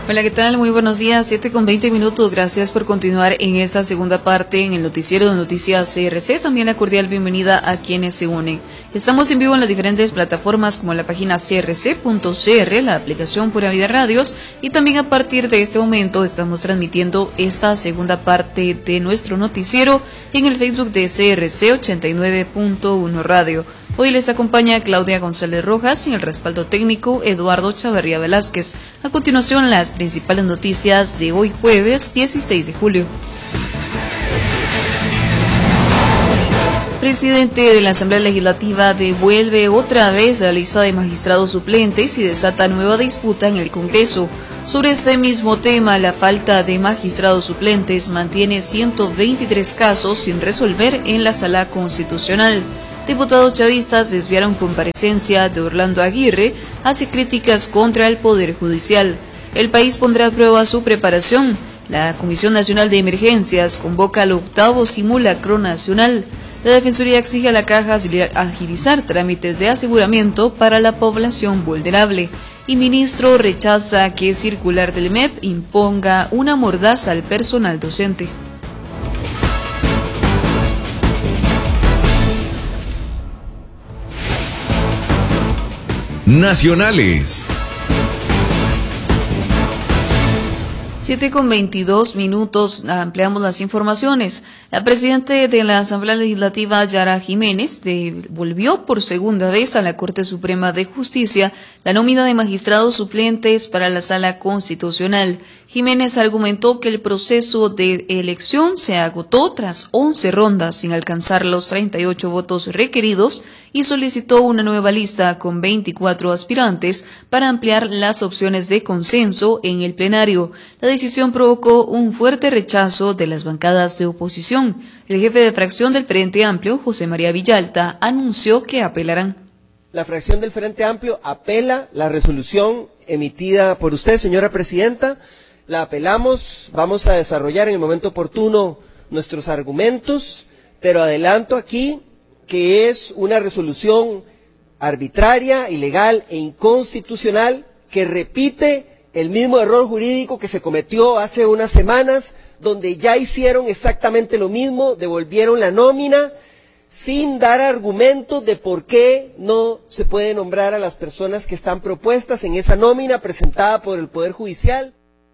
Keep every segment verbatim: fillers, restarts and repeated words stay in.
Hola, ¿qué tal? Muy buenos días, siete con veinte minutos. Gracias por continuar en esta segunda parte en el noticiero de Noticias C R C. También la cordial bienvenida a quienes se unen. Estamos en vivo en las diferentes plataformas como la página c r c punto c r, la aplicación Pura Vida Radios, y también a partir de este momento estamos transmitiendo esta segunda parte de nuestro noticiero en el Facebook de C R C ochenta y nueve punto uno Radio. Hoy les acompaña Claudia González Rojas y en el respaldo técnico Eduardo Chavarría Velázquez. A continuación, las principales noticias de hoy jueves dieciséis de julio. Presidente de la Asamblea Legislativa devuelve otra vez la lista de magistrados suplentes y desata nueva disputa en el Congreso. Sobre este mismo tema, la falta de magistrados suplentes mantiene ciento veintitrés casos sin resolver en la Sala Constitucional. Diputados chavistas desviaron comparecencia de Orlando Aguirre hacia críticas contra el Poder Judicial. El país pondrá a prueba su preparación. La Comisión Nacional de Emergencias convoca al octavo simulacro nacional. La Defensoría exige a la Caja agilizar trámites de aseguramiento para la población vulnerable. Y ministro rechaza que circular del M E P imponga una mordaza al personal docente. Nacionales. siete con veintidós minutos, ampliamos las informaciones. La presidenta de la Asamblea Legislativa, Yara Jiménez, devolvió por segunda vez a la Corte Suprema de Justicia la nómina de magistrados suplentes para la Sala Constitucional. Jiménez argumentó que el proceso de elección se agotó tras once rondas sin alcanzar los treinta y ocho votos requeridos y solicitó una nueva lista con veinticuatro aspirantes para ampliar las opciones de consenso en el plenario. La decisión provocó un fuerte rechazo de las bancadas de oposición. El jefe de fracción del Frente Amplio, José María Villalta, anunció que apelarán. La fracción del Frente Amplio apela la resolución emitida por usted, señora presidenta. La apelamos, vamos a desarrollar en el momento oportuno nuestros argumentos, pero adelanto aquí que es una resolución arbitraria, ilegal e inconstitucional que repite el mismo error jurídico que se cometió hace unas semanas, donde ya hicieron exactamente lo mismo, devolvieron la nómina sin dar argumentos de por qué no se puede nombrar a las personas que están propuestas en esa nómina presentada por el Poder Judicial.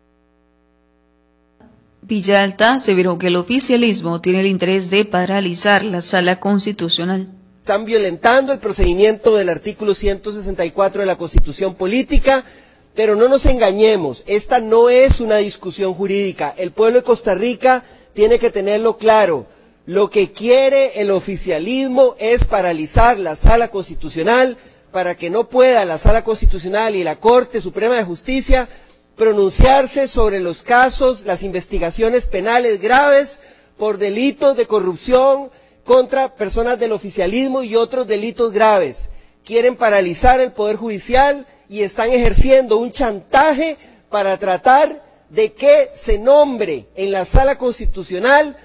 Villalta aseveró que el oficialismo tiene el interés de paralizar la Sala Constitucional. Están violentando el procedimiento del artículo ciento sesenta y cuatro de la Constitución Política, pero no nos engañemos, esta no es una discusión jurídica. El pueblo de Costa Rica tiene que tenerlo claro. Lo que quiere el oficialismo es paralizar la Sala Constitucional para que no pueda la Sala Constitucional y la Corte Suprema de Justicia pronunciarse sobre los casos, las investigaciones penales graves por delitos de corrupción contra personas del oficialismo y otros delitos graves. Quieren paralizar el Poder Judicial y están ejerciendo un chantaje para tratar de que se nombre en la Sala Constitucional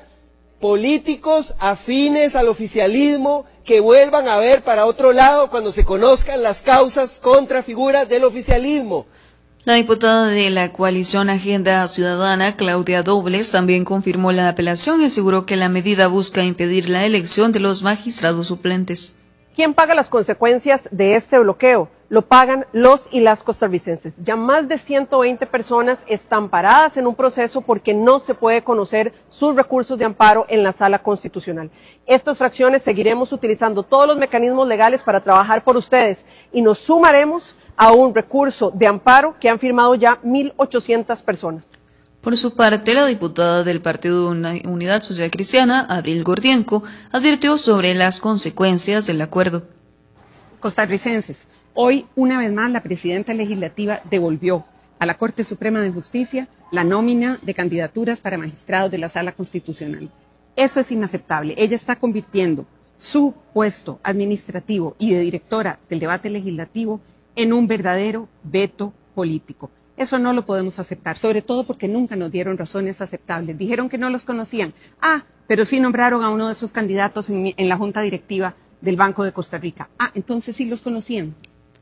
políticos afines al oficialismo que vuelvan a ver para otro lado cuando se conozcan las causas contra figuras del oficialismo. La diputada de la coalición Agenda Ciudadana, Claudia Dobles, también confirmó la apelación y aseguró que la medida busca impedir la elección de los magistrados suplentes. ¿Quién paga las consecuencias de este bloqueo? Lo pagan los y las costarricenses. Ya más de ciento veinte personas están paradas en un proceso porque no se puede conocer sus recursos de amparo en la Sala Constitucional. Estas fracciones seguiremos utilizando todos los mecanismos legales para trabajar por ustedes y nos sumaremos a un recurso de amparo que han firmado ya mil ochocientas personas. Por su parte, la diputada del Partido Unidad Social Cristiana, Abril Gordienco, advirtió sobre las consecuencias del acuerdo. Costarricenses, hoy una vez más la presidenta legislativa devolvió a la Corte Suprema de Justicia la nómina de candidaturas para magistrados de la Sala Constitucional. Eso es inaceptable. Ella está convirtiendo su puesto administrativo y de directora del debate legislativo en un verdadero veto político. Eso no lo podemos aceptar, sobre todo porque nunca nos dieron razones aceptables. Dijeron que no los conocían. Ah, pero sí nombraron a uno de sus candidatos en, en la Junta Directiva del Banco de Costa Rica. Ah, entonces sí los conocían.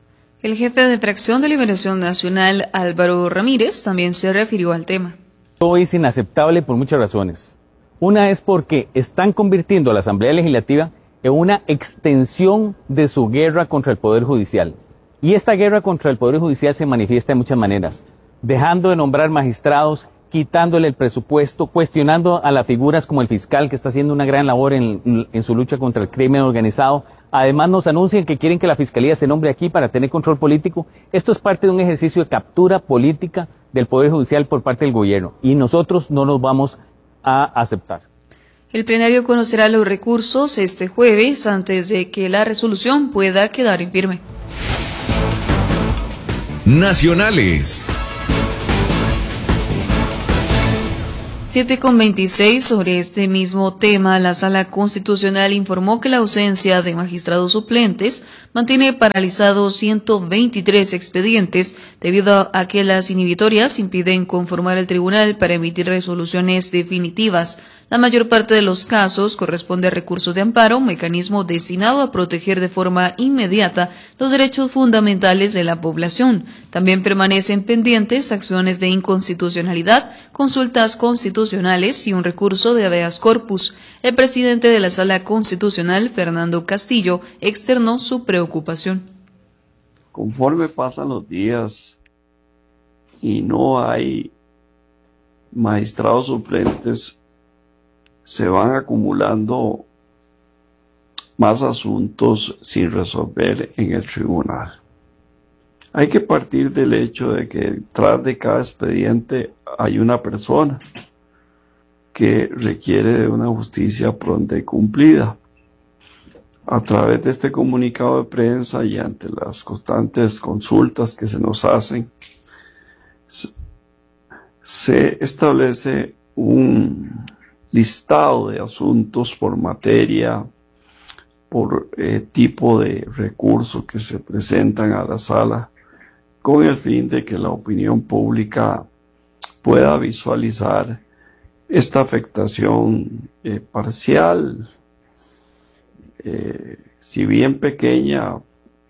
El jefe de fracción de Liberación Nacional, Álvaro Ramírez, también se refirió al tema. Esto es inaceptable por muchas razones. Una es porque están convirtiendo a la Asamblea Legislativa en una extensión de su guerra contra el Poder Judicial. Y esta guerra contra el Poder Judicial se manifiesta de muchas maneras, dejando de nombrar magistrados, quitándole el presupuesto, cuestionando a las figuras como el fiscal, que está haciendo una gran labor en, en su lucha contra el crimen organizado. Además nos anuncian que quieren que la Fiscalía se nombre aquí para tener control político. Esto es parte de un ejercicio de captura política del Poder Judicial por parte del gobierno, y nosotros no nos vamos a aceptar. El plenario conocerá los recursos este jueves antes de que la resolución pueda quedar en firme. Nacionales. siete con veintiséis. Sobre este mismo tema, la Sala Constitucional informó que la ausencia de magistrados suplentes mantiene paralizados ciento veintitrés expedientes debido a que las inhibitorias impiden conformar el tribunal para emitir resoluciones definitivas. La mayor parte de los casos corresponde a recursos de amparo, un mecanismo destinado a proteger de forma inmediata los derechos fundamentales de la población. También permanecen pendientes acciones de inconstitucionalidad, consultas constitucionales y un recurso de habeas corpus. El presidente de la Sala Constitucional, Fernando Castillo, externó su preocupación. Conforme pasan los días y no hay magistrados suplentes, se van acumulando más asuntos sin resolver en el tribunal. Hay que partir del hecho de que detrás de cada expediente hay una persona que requiere de una justicia pronta y cumplida. A través de este comunicado de prensa y ante las constantes consultas que se nos hacen, se establece un listado de asuntos por materia, por eh, tipo de recurso que se presentan a la sala, con el fin de que la opinión pública pueda visualizar esta afectación eh, parcial, eh, si bien pequeña,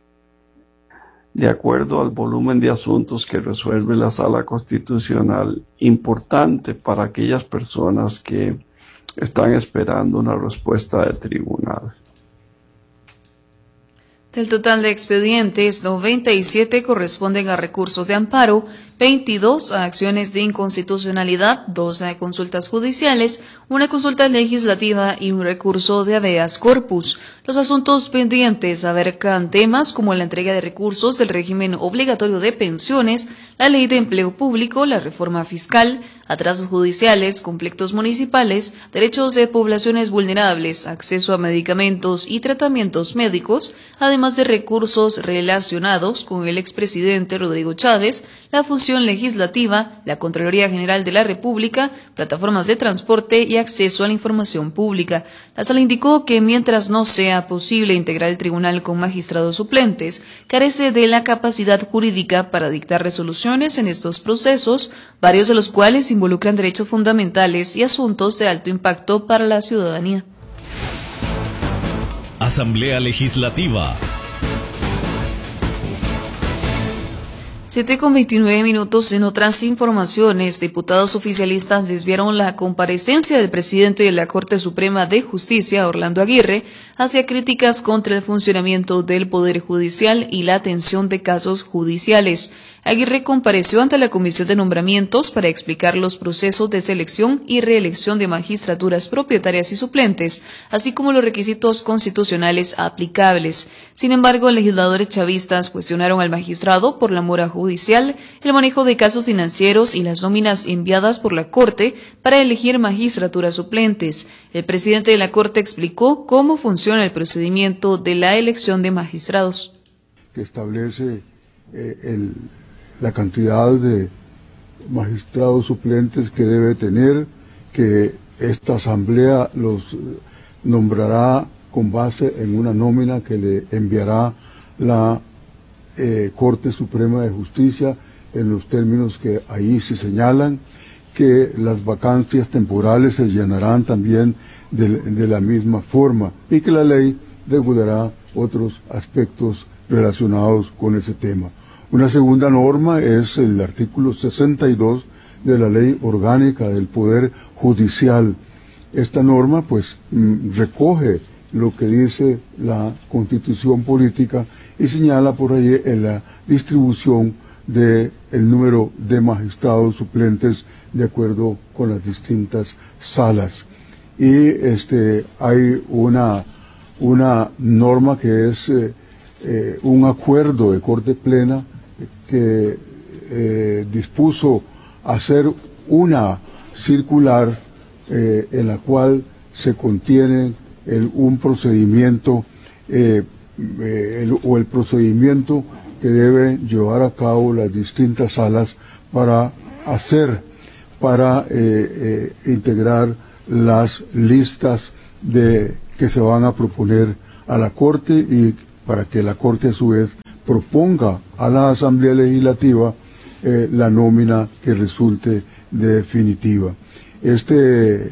de acuerdo al volumen de asuntos que resuelve la Sala Constitucional, importante para aquellas personas que están esperando una respuesta del tribunal. Del total de expedientes, noventa y siete corresponden a recursos de amparo, veintidós a acciones de inconstitucionalidad, dos a consultas judiciales, una consulta legislativa y un recurso de habeas corpus. Los asuntos pendientes abarcan temas como la entrega de recursos del régimen obligatorio de pensiones, la ley de empleo público, la reforma fiscal, atrasos judiciales, conflictos municipales, derechos de poblaciones vulnerables, acceso a medicamentos y tratamientos médicos, además de recursos relacionados con el expresidente Rodrigo Chávez, la función legislativa, la Contraloría General de la República, plataformas de transporte y acceso a la información pública. La sala indicó que mientras no sea posible integrar el tribunal con magistrados suplentes, carece de la capacidad jurídica para dictar resoluciones en estos procesos, varios de los cuales involucran derechos fundamentales y asuntos de alto impacto para la ciudadanía. Asamblea Legislativa. siete con veintinueve minutos. En otras informaciones, diputados oficialistas desviaron la comparecencia del presidente de la Corte Suprema de Justicia, Orlando Aguirre, hacia críticas contra el funcionamiento del Poder Judicial y la atención de casos judiciales. Aguirre compareció ante la Comisión de Nombramientos para explicar los procesos de selección y reelección de magistraturas propietarias y suplentes, así como los requisitos constitucionales aplicables. Sin embargo, legisladores chavistas cuestionaron al magistrado por la mora judicial, el manejo de casos financieros y las nóminas enviadas por la Corte para elegir magistraturas suplentes. El presidente de la Corte explicó cómo funciona el procedimiento de la elección de magistrados. Que establece eh, el la cantidad de magistrados suplentes que debe tener, que esta asamblea los nombrará con base en una nómina que le enviará la eh, Corte Suprema de Justicia en los términos que ahí se señalan, que las vacancias temporales se llenarán también de, de la misma forma y que la ley regulará otros aspectos relacionados con ese tema. Una segunda norma es el artículo sesenta y dos de la Ley Orgánica del Poder Judicial. Esta norma pues recoge lo que dice la Constitución Política y señala por ahí en la distribución del número de magistrados suplentes de acuerdo con las distintas salas. Y este hay una, una norma que es eh, eh, un acuerdo de Corte Plena que eh, dispuso hacer una circular eh, en la cual se contiene el, un procedimiento eh, eh, el, o el procedimiento que deben llevar a cabo las distintas salas para hacer, para eh, eh, integrar las listas de que se van a proponer a la Corte y para que la Corte a su vez proponga a la Asamblea Legislativa eh, la nómina que resulte definitiva. Este, eh,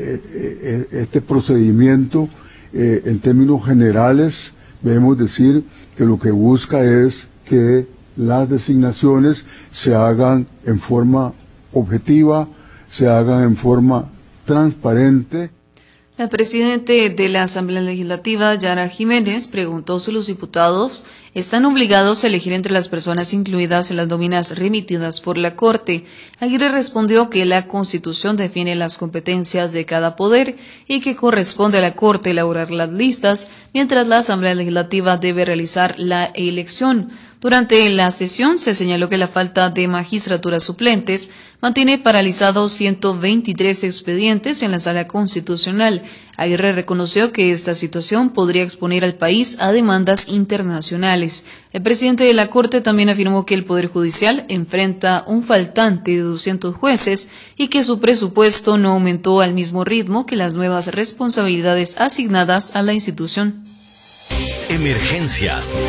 eh, este procedimiento, eh, en términos generales, debemos decir que lo que busca es que las designaciones se hagan en forma objetiva, se hagan en forma transparente. La presidenta de la Asamblea Legislativa, Yara Jiménez, preguntó si los diputados están obligados a elegir entre las personas incluidas en las nóminas remitidas por la Corte. Aguirre respondió que la Constitución define las competencias de cada poder y que corresponde a la Corte elaborar las listas, mientras la Asamblea Legislativa debe realizar la elección. Durante la sesión se señaló que la falta de magistraturas suplentes mantiene paralizados ciento veintitrés expedientes en la Sala Constitucional. Aguirre reconoció que esta situación podría exponer al país a demandas internacionales. El presidente de la Corte también afirmó que el Poder Judicial enfrenta un faltante de doscientos jueces y que su presupuesto no aumentó al mismo ritmo que las nuevas responsabilidades asignadas a la institución. Emergencias.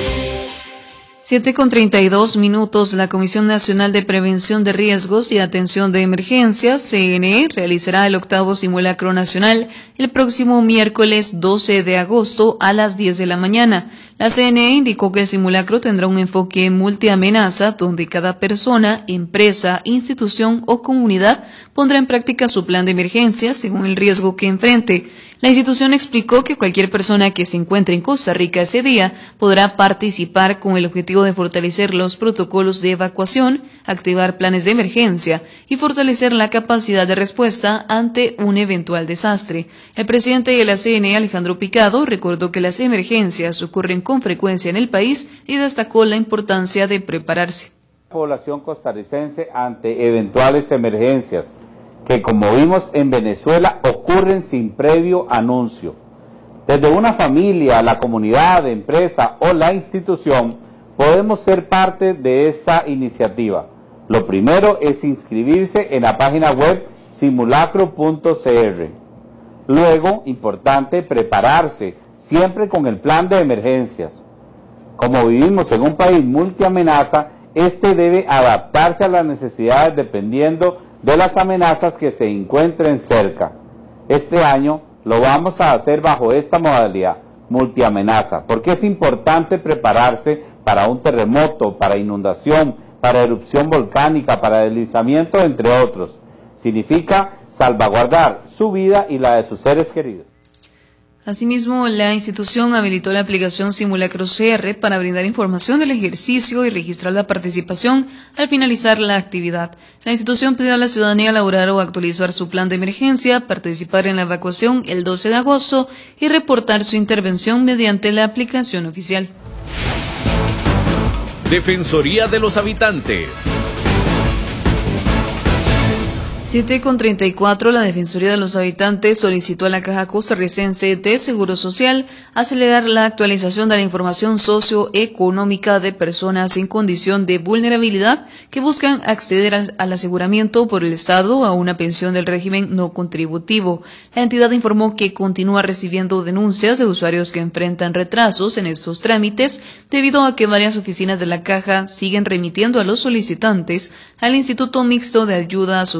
siete con treinta y dos minutos, la Comisión Nacional de Prevención de Riesgos y Atención de Emergencias, C N E, realizará el octavo simulacro nacional el próximo miércoles doce de agosto a las diez de la mañana. La C N E indicó que el simulacro tendrá un enfoque multiamenaza donde cada persona, empresa, institución o comunidad pondrá en práctica su plan de emergencia según el riesgo que enfrente. La institución explicó que cualquier persona que se encuentre en Costa Rica ese día podrá participar con el objetivo de fortalecer los protocolos de evacuación, activar planes de emergencia y fortalecer la capacidad de respuesta ante un eventual desastre. El presidente de la C N E, Alejandro Picado, recordó que las emergencias ocurren con frecuencia en el país y destacó la importancia de prepararse. Población costarricense ante eventuales emergencias que, como vimos en Venezuela, ocurren sin previo anuncio. Desde una familia, la comunidad, empresa o la institución, podemos ser parte de esta iniciativa. Lo primero es inscribirse en la página web simulacro punto c r. Luego, importante, prepararse, siempre con el plan de emergencias. Como vivimos en un país multiamenaza, este debe adaptarse a las necesidades dependiendo de las amenazas que se encuentren cerca. Este año lo vamos a hacer bajo esta modalidad, multiamenaza, porque es importante prepararse para un terremoto, para inundación, para erupción volcánica, para deslizamiento, entre otros. Significa salvaguardar su vida y la de sus seres queridos. Asimismo, la institución habilitó la aplicación Simulacro C R para brindar información del ejercicio y registrar la participación al finalizar la actividad. La institución pidió a la ciudadanía elaborar o actualizar su plan de emergencia, participar en la evacuación el doce de agosto y reportar su intervención mediante la aplicación oficial. Defensoría de los Habitantes. siete con treinta y cuatro, la Defensoría de los Habitantes solicitó a la Caja Costarricense de Seguro Social acelerar la actualización de la información socioeconómica de personas en condición de vulnerabilidad que buscan acceder al, al aseguramiento por el Estado a una pensión del régimen no contributivo. La entidad informó que continúa recibiendo denuncias de usuarios que enfrentan retrasos en estos trámites debido a que varias oficinas de la Caja siguen remitiendo a los solicitantes al Instituto Mixto de Ayuda Social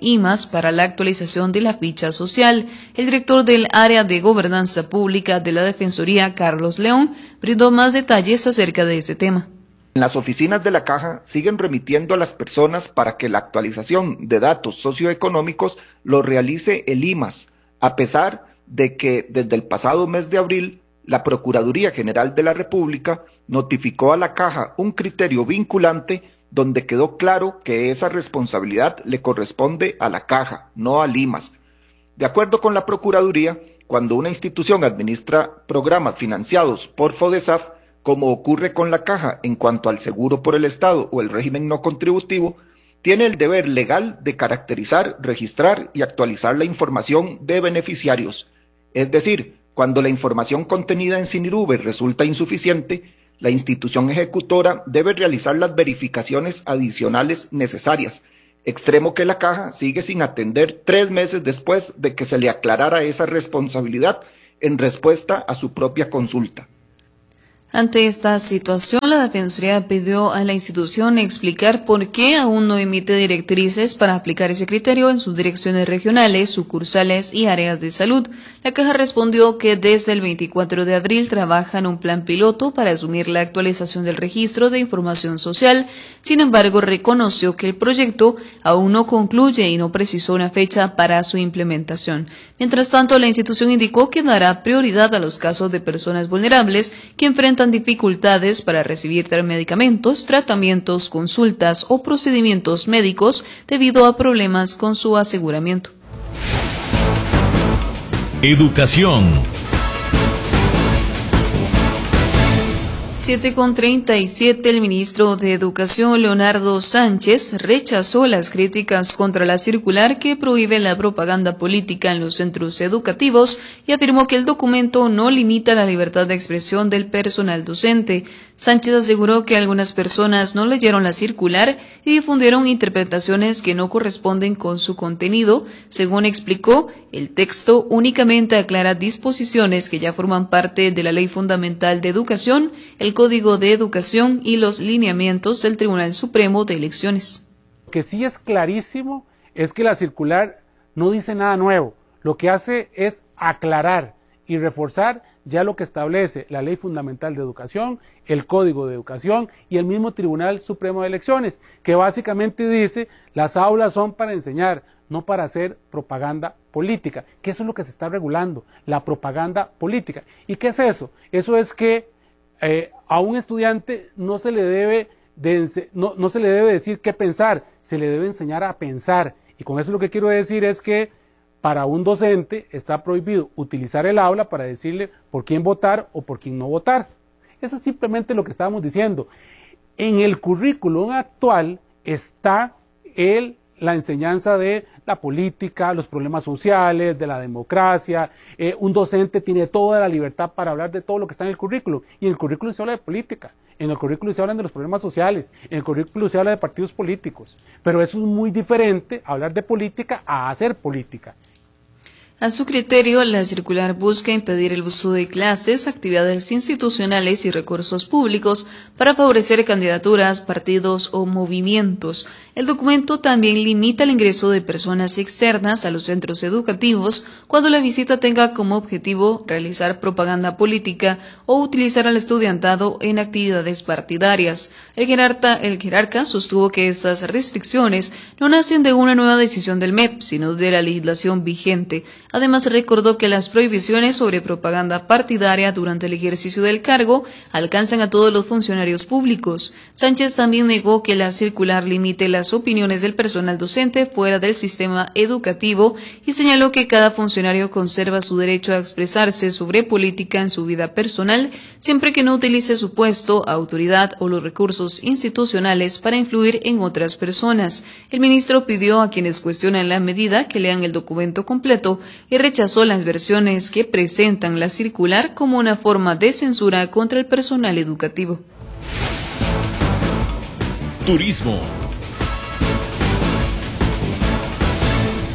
I M A S para la actualización de la ficha social. El director del área de gobernanza pública de la Defensoría, Carlos León, brindó más detalles acerca de este tema. En las oficinas de la Caja siguen remitiendo a las personas para que la actualización de datos socioeconómicos lo realice el I M A S, a pesar de que desde el pasado mes de abril la Procuraduría General de la República notificó a la Caja un criterio vinculante donde quedó claro que esa responsabilidad le corresponde a la Caja, no al I M A S. De acuerdo con la Procuraduría, cuando una institución administra programas financiados por FODESAF, como ocurre con la Caja en cuanto al seguro por el Estado o el régimen no contributivo, tiene el deber legal de caracterizar, registrar y actualizar la información de beneficiarios. Es decir, cuando la información contenida en SINIRUBE resulta insuficiente, la institución ejecutora debe realizar las verificaciones adicionales necesarias, extremo que la Caja sigue sin atender tres meses después de que se le aclarara esa responsabilidad en respuesta a su propia consulta. Ante esta situación, la Defensoría pidió a la institución explicar por qué aún no emite directrices para aplicar ese criterio en sus direcciones regionales, sucursales y áreas de salud. La Caja respondió que desde el veinticuatro de abril trabaja en un plan piloto para asumir la actualización del registro de información social. Sin embargo, reconoció que el proyecto aún no concluye y no precisó una fecha para su implementación. Mientras tanto, la institución indicó que dará prioridad a los casos de personas vulnerables que enfrentan dificultades para recibir medicamentos, tratamientos, consultas o procedimientos médicos debido a problemas con su aseguramiento. Educación. siete con treinta y siete, el ministro de Educación, Leonardo Sánchez, rechazó las críticas contra la circular que prohíbe la propaganda política en los centros educativos y afirmó que el documento no limita la libertad de expresión del personal docente. Sánchez aseguró que algunas personas no leyeron la circular y difundieron interpretaciones que no corresponden con su contenido. Según explicó, el texto únicamente aclara disposiciones que ya forman parte de la Ley Fundamental de Educación, el Código de Educación y los lineamientos del Tribunal Supremo de Elecciones. Lo que sí es clarísimo es que la circular no dice nada nuevo. Lo que hace es aclarar y reforzar ya lo que establece la Ley Fundamental de Educación, el Código de Educación y el mismo Tribunal Supremo de Elecciones, que básicamente dice las aulas son para enseñar, no para hacer propaganda política, que eso es lo que se está regulando, la propaganda política. ¿Y qué es eso? Eso es que eh, a un estudiante no se le debe de, no, no se le debe decir qué pensar, se le debe enseñar a pensar. Y con eso lo que quiero decir es que para un docente está prohibido utilizar el aula para decirle por quién votar o por quién no votar. Eso es simplemente lo que estábamos diciendo. En el currículum actual está el, la enseñanza de la política, los problemas sociales, de la democracia. Eh, un docente tiene toda la libertad para hablar de todo lo que está en el currículum. Y en el currículum se habla de política, en el currículum se hablan de los problemas sociales, en el currículum se habla de partidos políticos. Pero eso es muy diferente, hablar de política a hacer política. A su criterio, la circular busca impedir el uso de clases, actividades institucionales y recursos públicos para favorecer candidaturas, partidos o movimientos. El documento también limita el ingreso de personas externas a los centros educativos cuando la visita tenga como objetivo realizar propaganda política o utilizar al estudiantado en actividades partidarias. El jerarca, el jerarca sostuvo que estas restricciones no nacen de una nueva decisión del M E P, sino de la legislación vigente. Además, recordó que las prohibiciones sobre propaganda partidaria durante el ejercicio del cargo alcanzan a todos los funcionarios públicos. Sánchez también negó que la circular limite las opiniones del personal docente fuera del sistema educativo y señaló que cada funcionario conserva su derecho a expresarse sobre política en su vida personal, siempre que no utilice su puesto, autoridad o los recursos institucionales para influir en otras personas. El ministro pidió a quienes cuestionan la medida que lean el documento completo y rechazó las versiones que presentan la circular como una forma de censura contra el personal educativo. Turismo.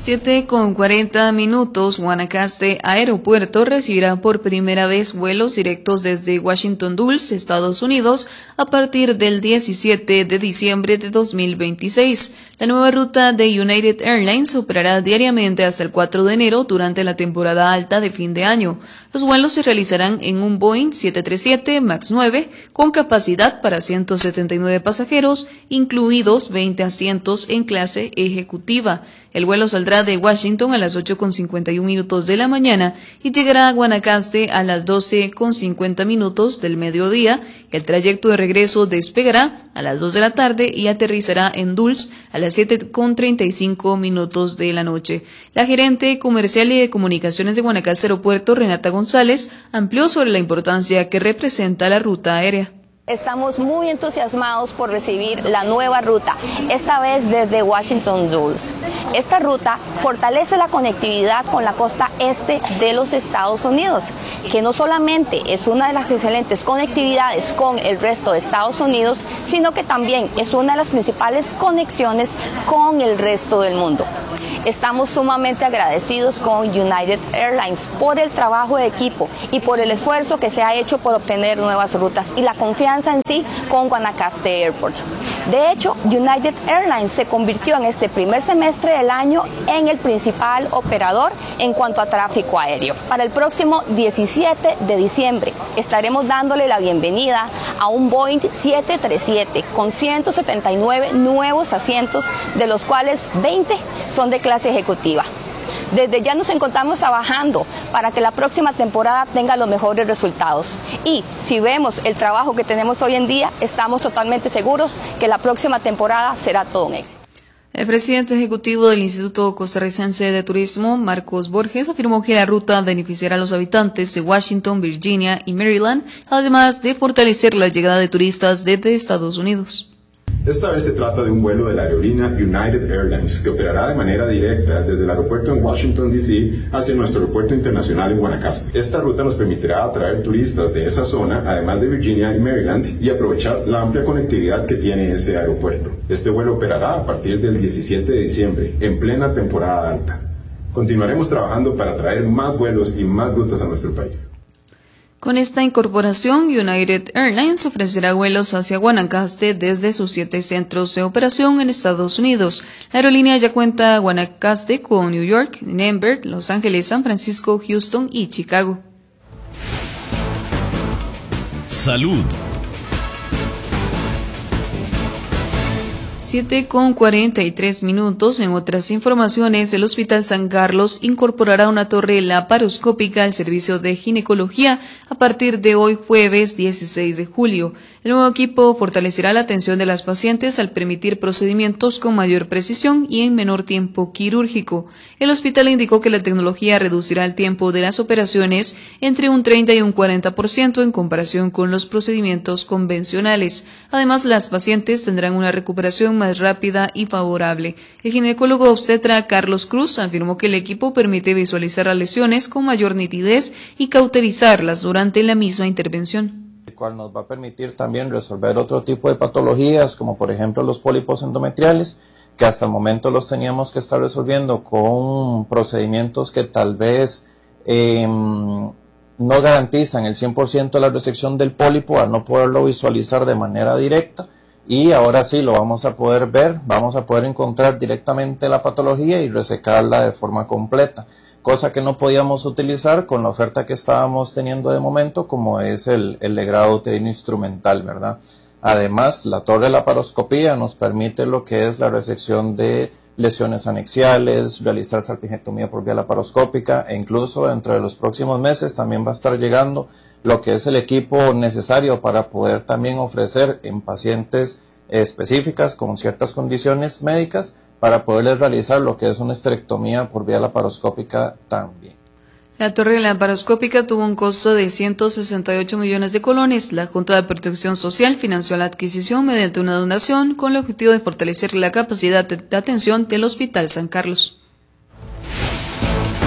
siete con cuarenta minutos, Guanacaste Aeropuerto recibirá por primera vez vuelos directos desde Washington Dulles, Estados Unidos, a partir del diecisiete de diciembre de dos mil veintiséis. La nueva ruta de United Airlines operará diariamente hasta el cuatro de enero durante la temporada alta de fin de año. Los vuelos se realizarán en un Boeing siete treinta y siete MAX nueve con capacidad para ciento setenta y nueve pasajeros, incluidos veinte asientos en clase ejecutiva. El vuelo saldrá de Washington a las ocho con cincuenta y un minutos de la mañana y llegará a Guanacaste a las doce con cincuenta minutos del mediodía. El trayecto de regreso despegará a las dos de la tarde y aterrizará en Dulles a las siete con treinta y cinco minutos de la noche. La gerente comercial y de comunicaciones de Guanacaste Aeropuerto, Renata González, amplió sobre la importancia que representa la ruta aérea. Estamos muy entusiasmados por recibir la nueva ruta, esta vez desde Washington Dulles. Esta ruta fortalece la conectividad con la costa este de los Estados Unidos, que no solamente es una de las excelentes conectividades con el resto de Estados Unidos, sino que también es una de las principales conexiones con el resto del mundo. Estamos sumamente agradecidos con United Airlines por el trabajo de equipo y por el esfuerzo que se ha hecho por obtener nuevas rutas y la confianza en sí con Guanacaste Airport. De hecho, United Airlines se convirtió en este primer semestre del año en el principal operador en cuanto a tráfico aéreo. Para el próximo diecisiete de diciembre estaremos dándole la bienvenida a un Boeing siete treinta y siete con ciento setenta y nueve nuevos asientos, de los cuales veinte son de clase ejecutiva. Desde ya nos encontramos trabajando para que la próxima temporada tenga los mejores resultados. Y si vemos el trabajo que tenemos hoy en día, estamos totalmente seguros que la próxima temporada será todo un éxito. El presidente ejecutivo del Instituto Costarricense de Turismo, Marcos Borges, afirmó que la ruta beneficiará a los habitantes de Washington, Virginia y Maryland, además de fortalecer la llegada de turistas desde Estados Unidos. Esta vez se trata de un vuelo de la aerolínea United Airlines que operará de manera directa desde el aeropuerto en Washington, D C hacia nuestro aeropuerto internacional en Guanacaste. Esta ruta nos permitirá atraer turistas de esa zona, además de Virginia y Maryland, y aprovechar la amplia conectividad que tiene ese aeropuerto. Este vuelo operará a partir del diecisiete de diciembre, en plena temporada alta. Continuaremos trabajando para atraer más vuelos y más rutas a nuestro país. Con esta incorporación, United Airlines ofrecerá vuelos hacia Guanacaste desde sus siete centros de operación en Estados Unidos. La aerolínea ya cuenta a Guanacaste con New York, Denver, Los Ángeles, San Francisco, Houston y Chicago. Salud. siete con cuarenta y tres minutos. En otras informaciones, el Hospital San Carlos incorporará una torre laparoscópica al servicio de ginecología a partir de hoy jueves dieciséis de julio. El nuevo equipo fortalecerá la atención de las pacientes al permitir procedimientos con mayor precisión y en menor tiempo quirúrgico. El hospital indicó que la tecnología reducirá el tiempo de las operaciones entre un treinta y un cuarenta por ciento en comparación con los procedimientos convencionales. Además, las pacientes tendrán una recuperación más rápida y favorable. El ginecólogo obstetra Carlos Cruz afirmó que el equipo permite visualizar las lesiones con mayor nitidez y cauterizarlas durante la misma intervención, el cual nos va a permitir también resolver otro tipo de patologías, como por ejemplo los pólipos endometriales, que hasta el momento los teníamos que estar resolviendo con procedimientos que tal vez eh, no garantizan el cien por ciento de la resección del pólipo, al no poderlo visualizar de manera directa. Y ahora sí lo vamos a poder ver, vamos a poder encontrar directamente la patología y resecarla de forma completa, cosa que no podíamos utilizar con la oferta que estábamos teniendo de momento, como es el, el legrado uterino instrumental, ¿verdad? Además, la torre de laparoscopía nos permite lo que es la resección de lesiones anexiales, realizar salpingectomía por vía laparoscópica, e incluso dentro de los próximos meses también va a estar llegando lo que es el equipo necesario para poder también ofrecer en pacientes específicas con ciertas condiciones médicas para poderles realizar lo que es una esterectomía por vía laparoscópica también. La torre laparoscópica tuvo un costo de ciento sesenta y ocho millones de colones. La Junta de Protección Social financió la adquisición mediante una donación con el objetivo de fortalecer la capacidad de atención del Hospital San Carlos.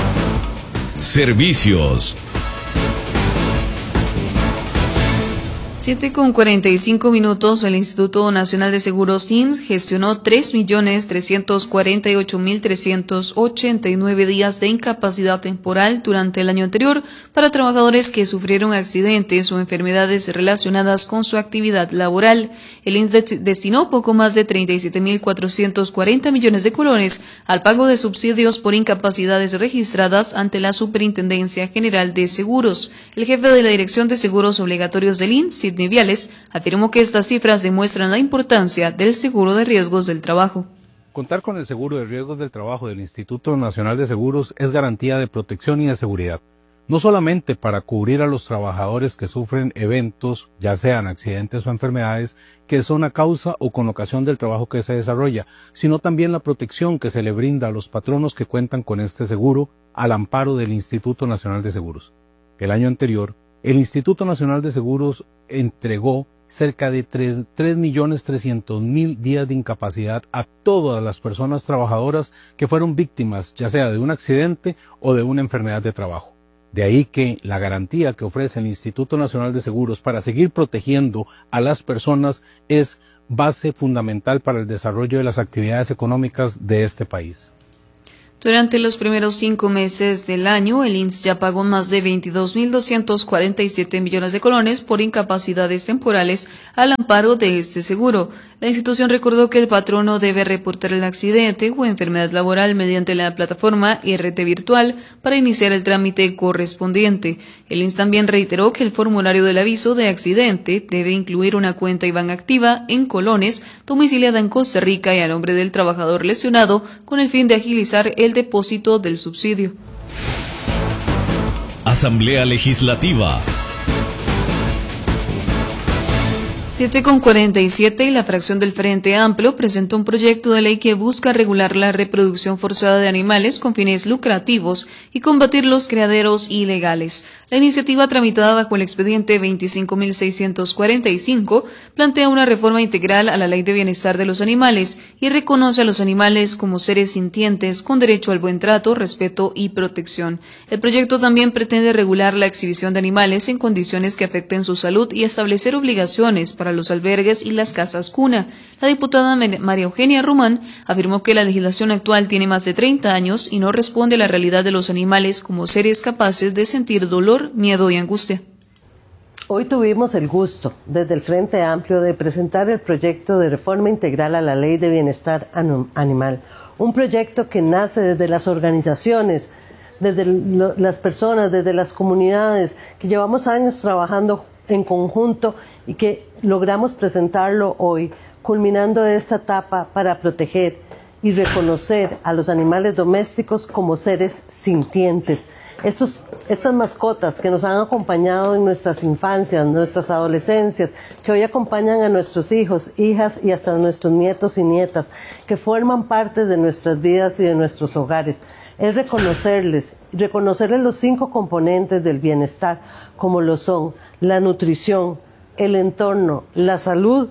Servicios. siete con cuarenta y cinco minutos, el Instituto Nacional de Seguros I N S gestionó tres millones trescientos cuarenta y ocho mil trescientos ochenta y nueve días de incapacidad temporal durante el año anterior para trabajadores que sufrieron accidentes o enfermedades relacionadas con su actividad laboral. El I N S destinó poco más de treinta y siete mil cuatrocientos cuarenta millones de colones al pago de subsidios por incapacidades registradas ante la Superintendencia General de Seguros. El jefe de la Dirección de Seguros Obligatorios del I N S, Sidney Viales, afirmó que estas cifras demuestran la importancia del seguro de riesgos del trabajo. Contar con el seguro de riesgos del trabajo del Instituto Nacional de Seguros es garantía de protección y de seguridad, no solamente para cubrir a los trabajadores que sufren eventos, ya sean accidentes o enfermedades, que son a causa o con ocasión del trabajo que se desarrolla, sino también la protección que se le brinda a los patronos que cuentan con este seguro al amparo del Instituto Nacional de Seguros. El año anterior, el Instituto Nacional de Seguros entregó cerca de tres millones trescientos mil días de incapacidad a todas las personas trabajadoras que fueron víctimas, ya sea de un accidente o de una enfermedad de trabajo. De ahí que la garantía que ofrece el Instituto Nacional de Seguros para seguir protegiendo a las personas es base fundamental para el desarrollo de las actividades económicas de este país. Durante los primeros cinco meses del año, el I N S ya pagó más de veintidós mil doscientos cuarenta y siete millones de colones por incapacidades temporales al amparo de este seguro. La institución recordó que el patrono debe reportar el accidente o enfermedad laboral mediante la plataforma R T virtual para iniciar el trámite correspondiente. El I N S también reiteró que el formulario del aviso de accidente debe incluir una cuenta I B A N activa en colones, domiciliada en Costa Rica y a nombre del trabajador lesionado, con el fin de agilizar el depósito del subsidio. Asamblea Legislativa. siete con cuarenta y siete y la fracción del Frente Amplio presentó un proyecto de ley que busca regular la reproducción forzada de animales con fines lucrativos y combatir los criaderos ilegales. La iniciativa, tramitada bajo el expediente veinticinco mil seiscientos cuarenta y cinco, plantea una reforma integral a la Ley de Bienestar de los Animales y reconoce a los animales como seres sintientes con derecho al buen trato, respeto y protección. El proyecto también pretende regular la exhibición de animales en condiciones que afecten su salud y establecer obligaciones para los albergues y las casas cuna. La diputada María Eugenia Román afirmó que la legislación actual tiene más de treinta años y no responde a la realidad de los animales como seres capaces de sentir dolor, miedo y angustia. Hoy tuvimos el gusto, desde el Frente Amplio, de presentar el proyecto de reforma integral a la Ley de Bienestar Animal. Un proyecto que nace desde las organizaciones, desde las personas, desde las comunidades, que llevamos años trabajando en conjunto y que logramos presentarlo hoy, culminando esta etapa para proteger y reconocer a los animales domésticos como seres sintientes. Estos, estas mascotas que nos han acompañado en nuestras infancias, nuestras adolescencias, que hoy acompañan a nuestros hijos, hijas y hasta nuestros nietos y nietas, que forman parte de nuestras vidas y de nuestros hogares. Es reconocerles, reconocerles los cinco componentes del bienestar, como lo son la nutrición, el entorno, la salud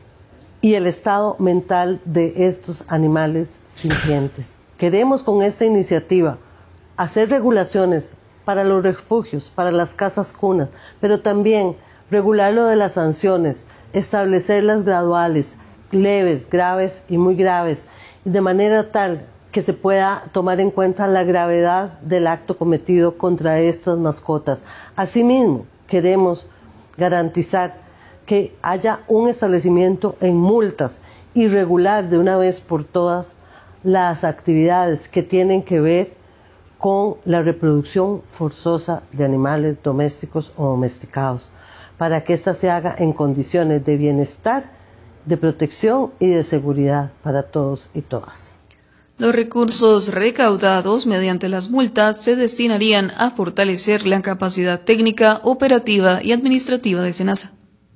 y el estado mental de estos animales sintientes. Queremos con esta iniciativa hacer regulaciones para los refugios, para las casas cunas, pero también regular lo de las sanciones, establecerlas graduales, leves, graves y muy graves, de manera tal que se pueda tomar en cuenta la gravedad del acto cometido contra estas mascotas. Asimismo, queremos garantizar que haya un establecimiento en multas y regular de una vez por todas las actividades que tienen que ver con la reproducción forzosa de animales domésticos o domesticados, para que ésta se haga en condiciones de bienestar, de protección y de seguridad para todos y todas. Los recursos recaudados mediante las multas se destinarían a fortalecer la capacidad técnica, operativa y administrativa de SENASA.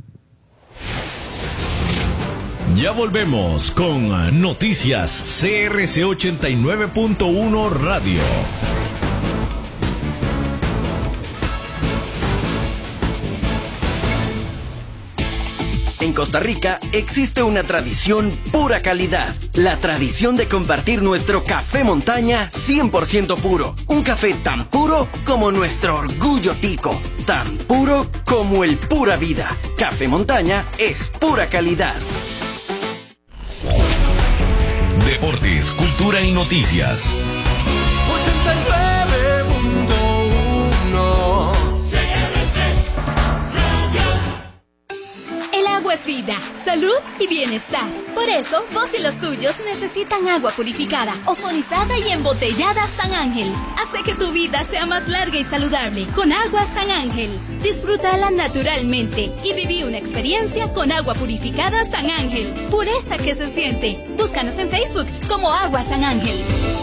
Ya volvemos con Noticias C R C ochenta y nueve punto uno Radio. En Costa Rica existe una tradición pura calidad. La tradición de compartir nuestro café montaña cien por ciento puro. Un café tan puro como nuestro orgullo tico. Tan puro como el pura vida. Café montaña es pura calidad. Deportes, cultura y noticias. ochenta y nueve punto uno C R C Radio. El agua es vida, salud y bienestar. Por eso, vos y los tuyos necesitan agua purificada, ozonizada y embotellada San Ángel. Hace que tu vida sea más larga y saludable con agua San Ángel. Disfrútala naturalmente y viví una experiencia con agua purificada San Ángel. Pureza que se siente. Búscanos en Facebook como Agua San Ángel.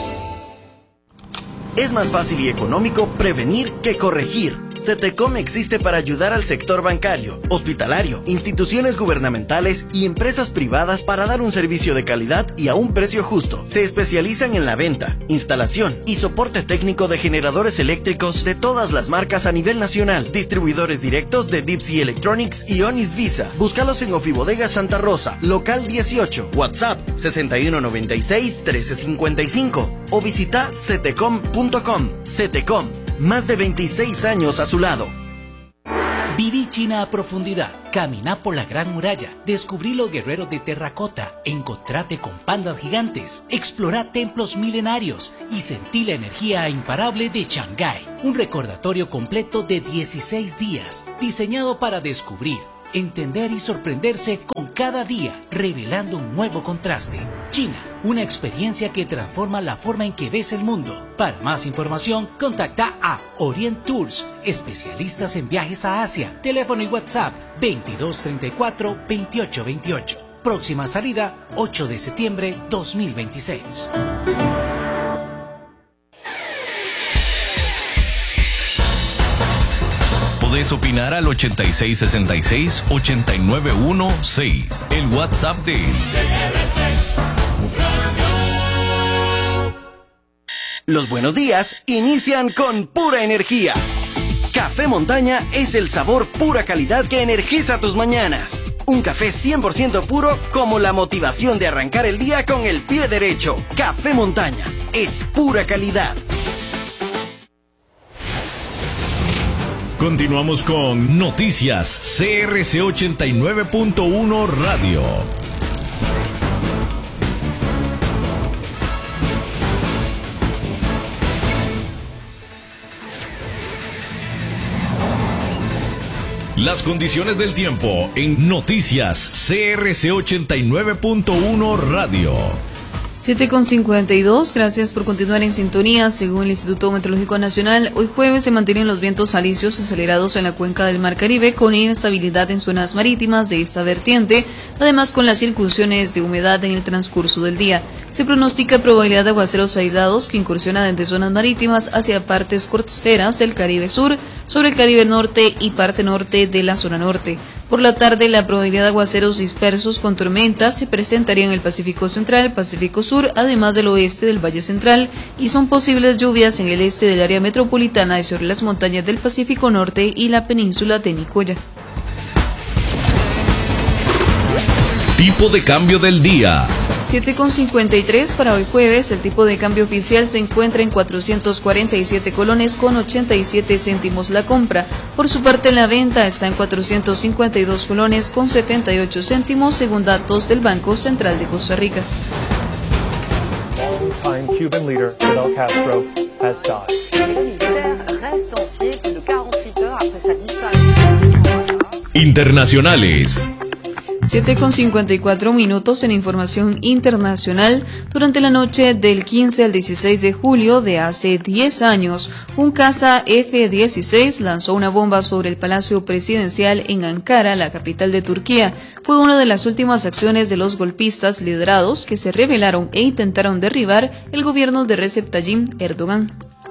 Es más fácil y económico prevenir que corregir. CETECOM existe para ayudar al sector bancario, hospitalario, instituciones gubernamentales y empresas privadas para dar un servicio de calidad y a un precio justo. Se especializan en la venta, instalación y soporte técnico de generadores eléctricos de todas las marcas a nivel nacional. Distribuidores directos de Deep Sea Electronics y Onis Visa. Búscalos en Ofibodega Santa Rosa, local dieciocho, WhatsApp sesenta y uno noventa y seis trece cincuenta y cinco o visita cetecom punto com. CETECOM. Más de veintiséis años a su lado. Viví China a profundidad, caminá por la Gran Muralla, descubrí los guerreros de terracota, encontrate con pandas gigantes, explorá templos milenarios y sentí la energía imparable de Shanghái. Un recordatorio completo de dieciséis días, diseñado para descubrir, entender y sorprenderse con cada día, revelando un nuevo contraste. China, una experiencia que transforma la forma en que ves el mundo. Para más información, contacta a Orient Tours, especialistas en viajes a Asia. Teléfono y WhatsApp veintidós treinta y cuatro veintiocho veintiocho. Próxima salida ocho de septiembre dos mil veintiséis. Podés opinar al ochenta y seis sesenta y seis ochenta y nueve dieciséis, el WhatsApp de C R C Radio. Los buenos días inician con pura energía. Café Montaña es el sabor pura calidad que energiza tus mañanas. Un café cien por ciento puro como la motivación de arrancar el día con el pie derecho. Café Montaña es pura calidad. Continuamos con Noticias C R C ochenta y nueve punto uno Radio. Las condiciones del tiempo en Noticias C R C ochenta y nueve punto uno Radio. siete con cincuenta y dos, gracias por continuar en sintonía. Según el Instituto Meteorológico Nacional, hoy jueves se mantienen los vientos alisios acelerados en la cuenca del Mar Caribe con inestabilidad en zonas marítimas de esta vertiente, además con las incursiones de humedad en el transcurso del día. Se pronostica probabilidad de aguaceros aislados que incursionan desde zonas marítimas hacia partes costeras del Caribe Sur, sobre el Caribe Norte y parte norte de la zona norte. Por la tarde, la probabilidad de aguaceros dispersos con tormentas se presentaría en el Pacífico Central, Pacífico Sur, además del oeste del Valle Central, y son posibles lluvias en el este del área metropolitana y sobre las montañas del Pacífico Norte y la península de Nicoya. Tipo de cambio del día. siete con cincuenta y tres para hoy jueves, el tipo de cambio oficial se encuentra en cuatrocientos cuarenta y siete colones con ochenta y siete céntimos la compra. Por su parte, la venta está en cuatrocientos cincuenta y dos colones con setenta y ocho céntimos según datos del Banco Central de Costa Rica. Cuban leader Fidel Castro has died. Internacionales. siete con cincuenta y cuatro minutos en información internacional. Durante la noche del quince al dieciséis de julio de hace diez años, un caza F dieciséis lanzó una bomba sobre el Palacio Presidencial en Ankara, la capital de Turquía. Fue una de las últimas acciones de los golpistas liderados que se rebelaron e intentaron derribar el gobierno de Recep Tayyip Erdogan.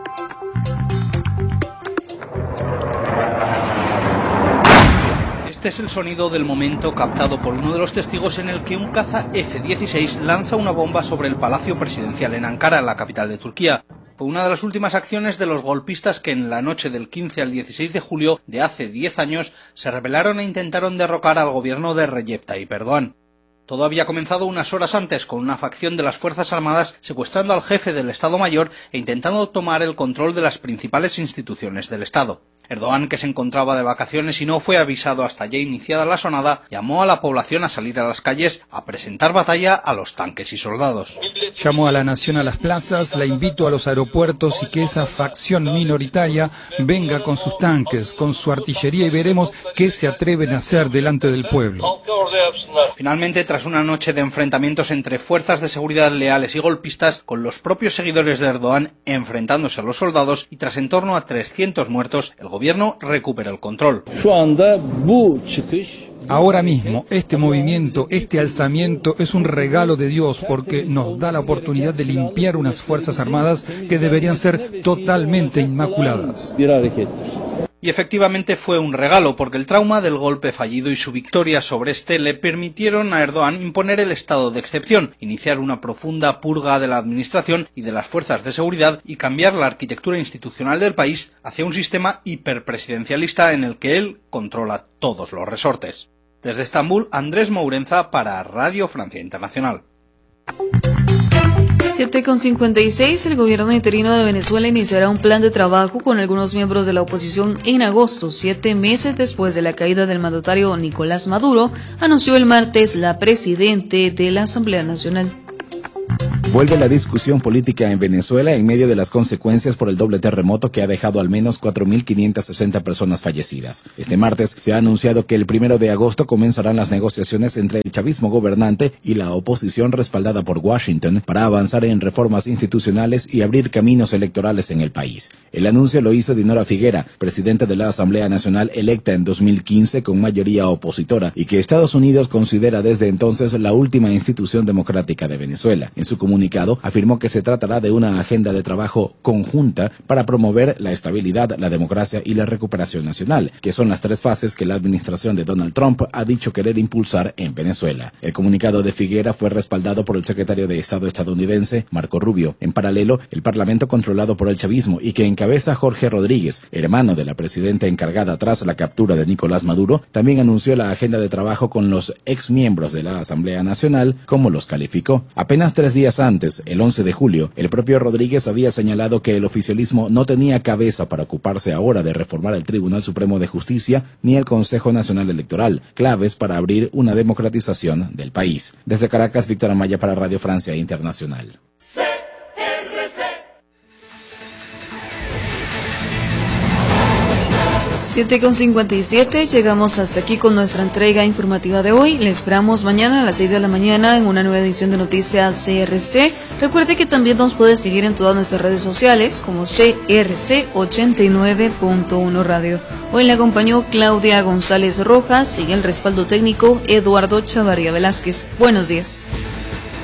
Este es el sonido del momento captado por uno de los testigos en el que un caza F dieciséis lanza una bomba sobre el Palacio Presidencial en Ankara, la capital de Turquía. fue una de las últimas acciones de los golpistas que en la noche del quince al dieciséis de julio de hace diez años se rebelaron e intentaron derrocar al gobierno de Recep Tayyip Erdoğan. Todo había comenzado unas horas antes con una facción de las Fuerzas Armadas secuestrando al jefe del Estado Mayor e intentando tomar el control de las principales instituciones del Estado. Erdoğan, que se encontraba de vacaciones y no fue avisado hasta ya iniciada la sonada, llamó a la población a salir a las calles a presentar batalla a los tanques y soldados. Llamó a la nación a las plazas, la invito a los aeropuertos y que esa facción minoritaria venga con sus tanques, con su artillería y veremos qué se atreven a hacer delante del pueblo. Finalmente, tras una noche de enfrentamientos entre fuerzas de seguridad leales y golpistas, con los propios seguidores de Erdoğan enfrentándose a los soldados y tras en torno a trescientos muertos, el gobierno recuperó el control. Ahora mismo, este movimiento, este alzamiento es un regalo de Dios porque nos da la oportunidad de limpiar unas Fuerzas Armadas que deberían ser totalmente inmaculadas. Y efectivamente fue un regalo, porque el trauma del golpe fallido y su victoria sobre este le permitieron a Erdoğan imponer el estado de excepción, iniciar una profunda purga de la administración y de las fuerzas de seguridad y cambiar la arquitectura institucional del país hacia un sistema hiperpresidencialista en el que él controla todos los resortes. Desde Estambul, Andrés Mourenza para Radio Francia Internacional. siete con cincuenta y seis, el gobierno interino de Venezuela iniciará un plan de trabajo con algunos miembros de la oposición en agosto, siete meses después de la caída del mandatario Nicolás Maduro, anunció el martes la presidente de la Asamblea Nacional. Vuelve la discusión política en Venezuela en medio de las consecuencias por el doble terremoto que ha dejado al menos cuatro mil quinientas sesenta personas fallecidas. Este martes se ha anunciado que el primero de agosto comenzarán las negociaciones entre el chavismo gobernante y la oposición respaldada por Washington para avanzar en reformas institucionales y abrir caminos electorales en el país. El anuncio lo hizo Dinora Figuera, presidenta de la Asamblea Nacional electa en dos mil quince con mayoría opositora y que Estados Unidos considera desde entonces la última institución democrática de Venezuela. En su comunicado afirmó que se tratará de una agenda de trabajo conjunta para promover la estabilidad, la democracia y la recuperación nacional, que son las tres fases que la administración de Donald Trump ha dicho querer impulsar en Venezuela. El comunicado de Figuera fue respaldado por el secretario de Estado estadounidense, Marco Rubio. En paralelo, el Parlamento controlado por el chavismo y que encabeza Jorge Rodríguez, hermano de la presidenta encargada tras la captura de Nicolás Maduro, también anunció la agenda de trabajo con los exmiembros de la Asamblea Nacional, como los calificó. Apenas tres días antes, el once de julio, el propio Rodríguez había señalado que el oficialismo no tenía cabeza para ocuparse ahora de reformar el Tribunal Supremo de Justicia ni el Consejo Nacional Electoral, claves para abrir una democratización del país. Desde Caracas, Víctor Amaya para Radio Francia Internacional. siete con cincuenta y siete, llegamos hasta aquí con nuestra entrega informativa de hoy. Le esperamos mañana a las seis de la mañana en una nueva edición de Noticias C R C. Recuerde que también nos puede seguir en todas nuestras redes sociales como C R C ochenta y nueve punto uno Radio. Hoy le acompañó Claudia González Rojas y el respaldo técnico Eduardo Chavarría Velázquez. Buenos días.